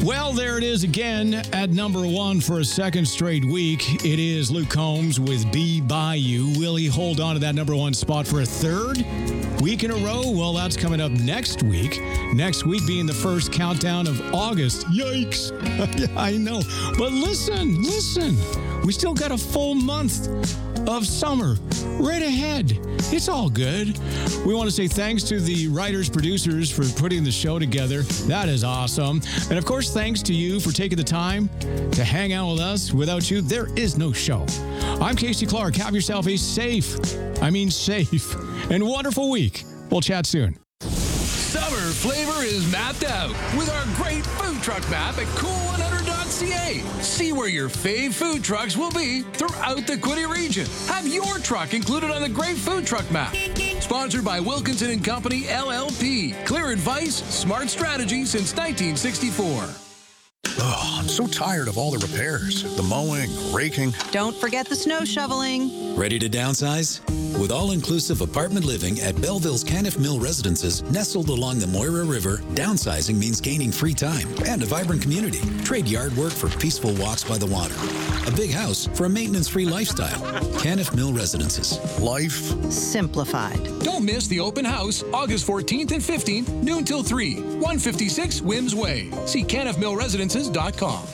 Well, there it is again at number one for a second straight week. It is Luke Combs with Be By You. Will he hold on to that number one spot for a third week in a row? Well, that's coming up next week. Next week being the first countdown of August. Yikes. Yeah, I know. But listen. We still got a full month of summer right ahead. It's all good. We want to say thanks to the writers, producers for putting the show together. That is awesome. And of course, thanks to you for taking the time to hang out with us. Without you, there is no show. I'm Casey Clark. Have yourself a safe and wonderful week. We'll chat soon. Summer flavor is mapped out with our great food truck map at cool100.ca. See where your fave food trucks will be throughout the Quinte region. Have your truck included on the great food truck map. Sponsored by Wilkinson and Company, LLP. Clear advice, smart strategy since 1964. Oh, I'm so tired of all the repairs. The mowing, raking. Don't forget the snow shoveling. Ready to downsize? With all-inclusive apartment living at Belleville's Caniff Mill Residences, nestled along the Moira River, downsizing means gaining free time and a vibrant community. Trade yard work for peaceful walks by the water. A big house for a maintenance-free lifestyle. Caniff Mill Residences. Life simplified. Don't miss the open house, August 14th and 15th, noon till 3, 156 Wims Way. See caniffmillresidences.com.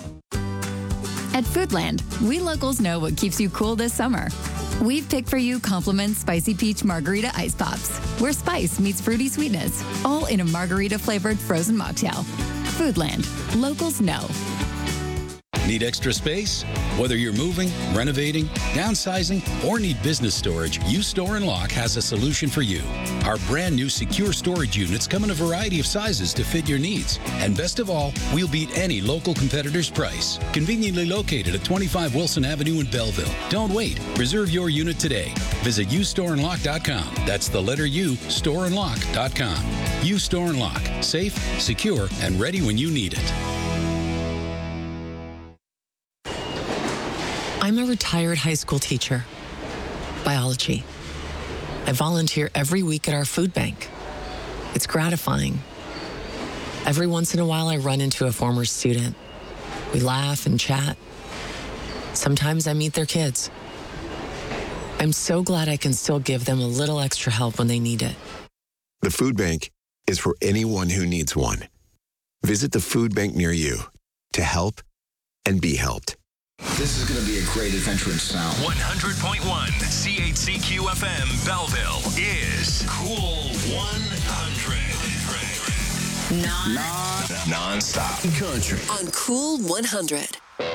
At Foodland, we locals know what keeps you cool this summer. We've picked for you Compliment Spicy Peach Margarita Ice Pops, where spice meets fruity sweetness, all in a margarita-flavored frozen mocktail. Foodland. Locals know. Need extra space? Whether you're moving, renovating, downsizing, or need business storage, U-Store & Lock has a solution for you. Our brand new secure storage units come in a variety of sizes to fit your needs. And best of all, we'll beat any local competitor's price. Conveniently located at 25 Wilson Avenue in Belleville. Don't wait. Reserve your unit today. Visit ustoreandlock.com. That's the letter U, storeandlock.com. U-Store & Lock. Safe, secure, and ready when you need it. I'm a retired high school teacher. Biology. I volunteer every week at our food bank. It's gratifying. Every once in a while, I run into a former student. We laugh and chat. Sometimes I meet their kids. I'm so glad I can still give them a little extra help when they need it. The food bank is for anyone who needs one. Visit the food bank near you to help and be helped. This is going to be a great adventure in sound. 100.1 CHCQ FM Belleville is Cool 100. Non-stop country. On Cool 100.